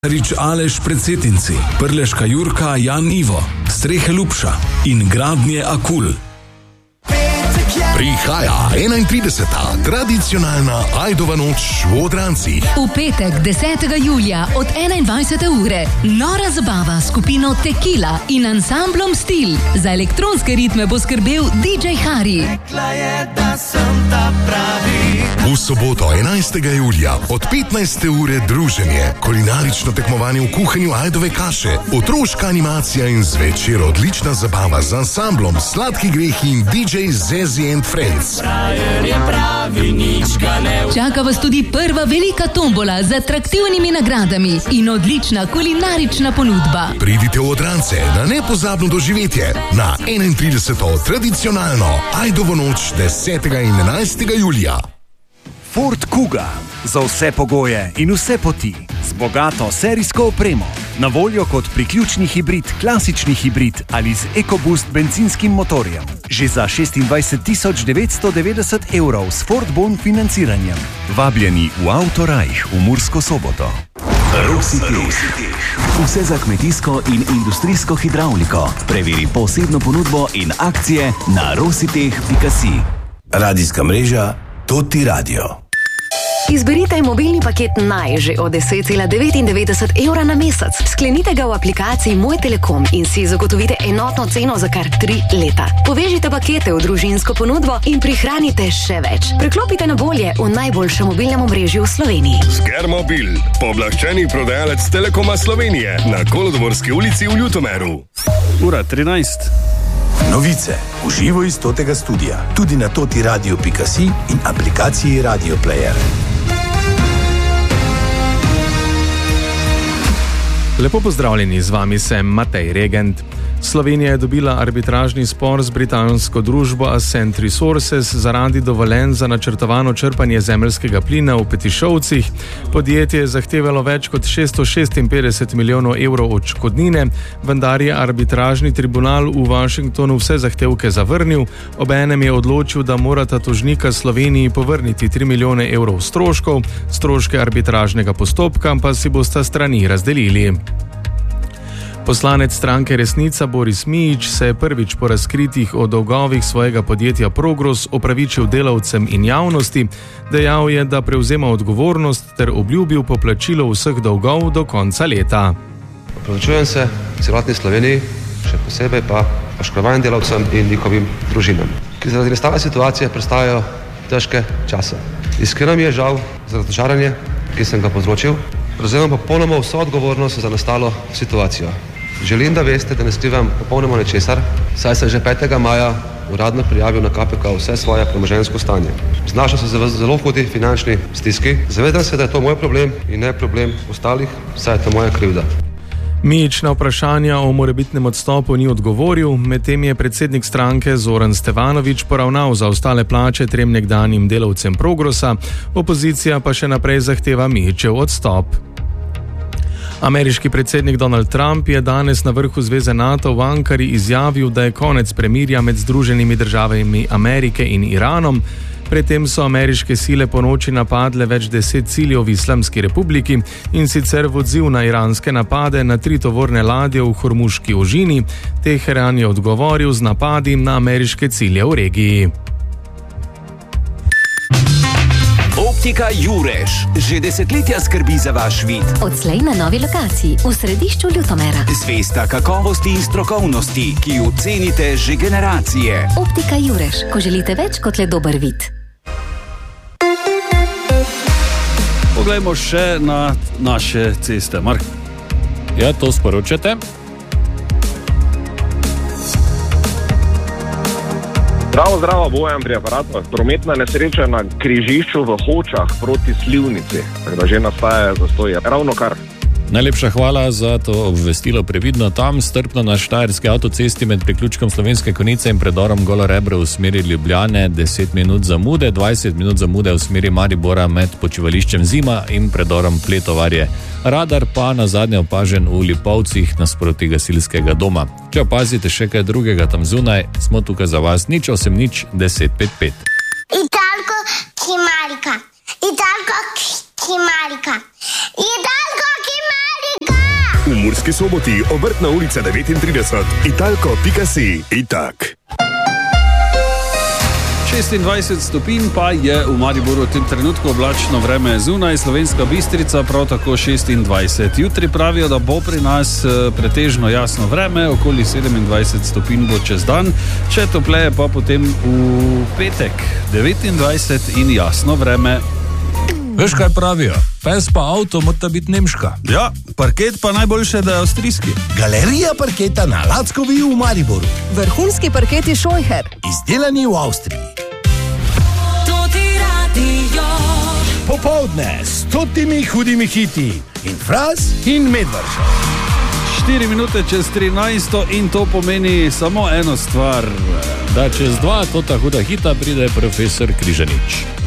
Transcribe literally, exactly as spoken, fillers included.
Rič Aleš predsednici, Prleška Jurka Jan Ivo, Strehe Lupša in Gradnje Akul. Prihaja enaintrideseta tradicionalna Ajdova noč v Odrancih. V petek desetega julija od enaindvajsete ure nora zabava s skupino Tequila in ansamblom Stil. Za elektronske ritme bo skrbel D J Hari. V soboto enajstega julija od petnajste ure druženje, kulinarično tekmovanje v kuhanju ajdove kaše, otroška animacija in zvečer odlična zabava z ansamblom Sladki grehi in D J Zezi and Friends. Čaka vas tudi prva velika tombola z atraktivnimi nagradami in odlična kulinarična ponudba. Pridite v Odrance na nepozabno doživetje na enaintrideseto tradicionalno Ajdovo noč desetega in enajstega julija. Ford Kuga. Za vse pogoje in vse poti. Z bogato serijsko opremo. Na voljo kot priključni hibrid, klasični hibrid ali z EcoBoost benzinskim motorjem. Že za šestindvajset tisoč devetsto devetdeset evrov s Ford Bon financiranjem. Vabljeni v Autorajh v Mursko Soboto. Rositeh. Vse za kmetijsko in industrijsko hidravliko. Preveri posebno ponudbo in akcije na rositeh pika si. Radijska mreža Toti Radio. Izberite mobilni paket Naj že od deset cela devetindevetdeset evra na mesec. Sklenite ga v aplikaciji Moj Telekom in si zagotovite enotno ceno za kar tri leta. Povežite pakete v družinsko ponudbo in prihranite še več. Preklopite na bolje v najboljšem mobilnem omrežju v Sloveniji. Skermobil, pooblaščeni prodajalec Telekoma Slovenije na Kolodvorski ulici v Ljutomeru. Ura trinajst. Novice v živo iz Totega studia, tudi na toti radio pika si in aplikaciji Radio Player. Lepo pozdravljeni, z vami sem Matej Regent. Slovenija je dobila arbitražni spor z britansko družbo Ascent Resources zaradi dovoljenj za načrtovano črpanje zemeljskega plina v Petišovcih. Podjetje je zahtevalo več kot šeststo šestinpetdeset milijonov evrov odškodnine, vendar je arbitražni tribunal v Washingtonu vse zahtevke zavrnil, obenem je odločil, da morata tožnika Sloveniji povrniti tri milijone evrov stroškov, stroške arbitražnega postopka pa si bosta strani razdelili. Poslanec stranke Resnica Boris Mijić se je prvič po razkritjih o dolgovih svojega podjetja Progros opravičil delavcem in javnosti. Dejal je, da prevzema odgovornost ter obljubil poplačilo vseh dolgov do konca leta. Opravičujem se celotni Sloveniji, še posebej pa oškodovanim delavcem in njihovim družinam, ki zaradi nastale situacije predstavljajo težke čase. Iskreno mi je žal za razočaranje, ki sem ga povzročil. Prevzemam popolnoma vso odgovornost za nastalo situacijo. Želim, da veste, da ne skrivam popolnoma ničesar, saj sem že petega maja uradno prijavil na K P K vse svoje premoženjsko stanje. Znašel sem se v zelo hudi finančni stiski. Zavedam se, da je to moj problem in ne problem ostalih, saj je to moja krivda. Mijić na vprašanja o morebitnem odstopu ni odgovoril, medtem je predsednik stranke Zoran Stevanović poravnal za ostale plače trem nekdanjim delavcem Progrosa, opozicija pa še naprej zahteva Mijićev odstop. Ameriški predsednik Donald Trump je danes na vrhu Zveze NATO v Ankari izjavil, da je konec premirja med Združenimi državami Amerike in Iranom. Predtem so ameriške sile ponoči napadle več deset ciljev v Islamski republiki in sicer v odziv na iranske napade na tri tovorne ladje v Hormuški ožini. Teheran je odgovoril z napadi na ameriške cilje v regiji. Optika Jurež že desetletja skrbi za vaš vid. Odslej na novi lokaciji v središču Ljutomera. Zvesta kakovosti in strokovnosti, ki jo cenite že generacije. Optika Jurež, ko želite več kot le dober vid. Poglejmo še na naše ceste. Mark. Ja, to sporočate. Zdravo, zdravo, Bojan pri aparatu. Prometna nesreča na križišču v Hočah proti Slivnici. Tako da že nastaja zastoj. Ravno kar. Najlepša hvala za to obvestilo. Previdno tam, strpno na štajerski avtocesti med priključkom Slovenske Konjice in predorom Golo Rebro v smeri Ljubljane, deset minut zamude, dvajset minut zamude v smeri Maribora med počivališčem Zima in predorom Pletovarje. Radar pa na zadnje opažen v Lipovcih nasproti gasilskega doma. Če opazite še kaj drugega tam zunaj, smo tukaj za vas. Nič osem nič deset pet pet. Italko Kimarika. Italko Kimarika. Italko V Murski Soboti, Obrtna ulica devetintrideset, italko pika si. Itak. šestindvajset stopinj pa je v Mariboru v tem trenutku, oblačno vreme zunaj, Slovenska Bistrica prav tako šestindvajset. Jutri pravijo, da bo pri nas pretežno jasno vreme, okoli sedemindvajset stopinj bo čez dan, če topleje pa potem v petek devetindvajset in jasno vreme. Veš, kaj pravijo? Pes pa avto mora biti nemška. Ja, parket pa najboljše, da je avstrijski. Galerija parketa na Lackovi v Mariboru. Vrhunski parketi Scheucher. Izdelani v Avstriji. Popoldne s stotimi hudimi hiti in Fras in Medvrša. štiri minute čez trinajsto in to pomeni samo eno stvar. Da čez dva tota huda hita pride profesor Križanič.